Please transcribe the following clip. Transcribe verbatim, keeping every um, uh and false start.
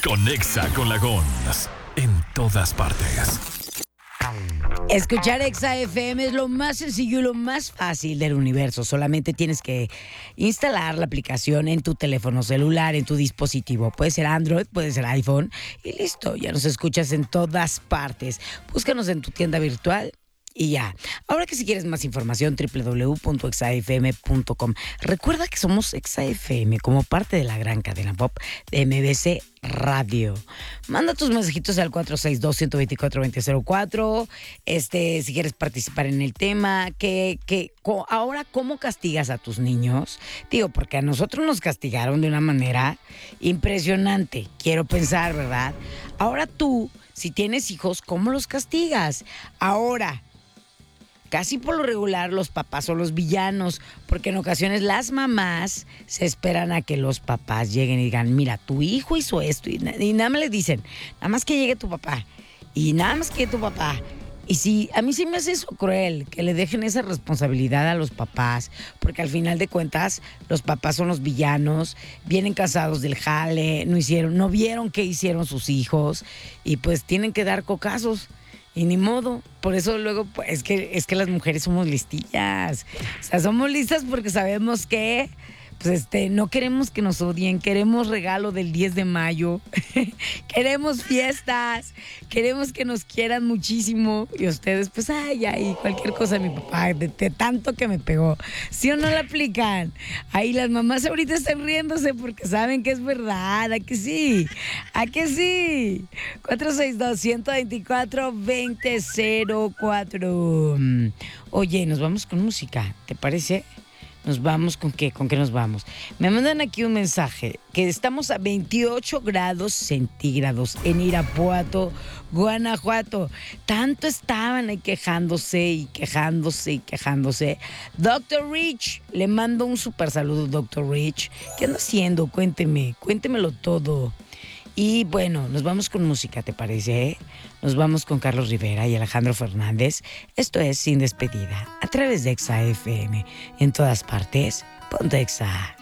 Conexa con la Gons. En todas partes. Escuchar Exa F M es lo más sencillo y lo más fácil del universo. Solamente tienes que instalar la aplicación en tu teléfono celular, en tu dispositivo. Puede ser Android, puede ser iPhone. Y listo, ya nos escuchas en todas partes. Búscanos en tu tienda virtual. Y ya. Ahora que si quieres más información, doble u doble u doble u punto exa f m punto com. Recuerda que somos Exa F M como parte de la gran cadena pop de M B C Radio. Manda tus mensajitos al cuatro seis dos, uno dos cuatro, dos cero cero cuatro. Este, si quieres participar en el tema, que, que co, ahora cómo castigas a tus niños. Digo, porque a nosotros nos castigaron de una manera impresionante. Quiero pensar, ¿verdad? Ahora tú, si tienes hijos, ¿cómo los castigas? Ahora, casi por lo regular los papás son los villanos, porque en ocasiones las mamás se esperan a que los papás lleguen y digan, mira, tu hijo hizo esto, y, y nada más le dicen, nada más que llegue tu papá, y nada más que llegue tu papá. Y sí, a mí sí me hace eso cruel, que le dejen esa responsabilidad a los papás, porque al final de cuentas los papás son los villanos, vienen cansados del jale, no hicieron, no vieron qué hicieron sus hijos, y pues tienen que dar cocazos. Y ni modo, por eso luego, pues, es que, es que las mujeres somos listillas. O sea, somos listas porque sabemos que, pues, este, no queremos que nos odien, queremos regalo del diez de mayo, queremos fiestas, queremos que nos quieran muchísimo. Y ustedes, pues, ay, ay, cualquier cosa, mi papá, de, de tanto que me pegó. ¿Sí o no la aplican? Ahí las mamás ahorita están riéndose porque saben que es verdad, ¿a que sí? ¿A que sí? cuatro seis dos, uno dos cuatro, dos cero cero cuatro. Oye, nos vamos con música, ¿te parece? Nos vamos con qué, con qué nos vamos. Me mandan aquí un mensaje que estamos a veintiocho grados centígrados en Irapuato, Guanajuato. Tanto estaban ahí quejándose y quejándose y quejándose. doctor Rich, le mando un súper saludo, doctor Rich. ¿Qué anda haciendo? Cuénteme, cuéntemelo todo. Y bueno, nos vamos con música, ¿te parece? Nos vamos con Carlos Rivera y Alejandro Fernández. Esto es Sin Despedida, a través de Exa F M. En todas partes, ponte Exa.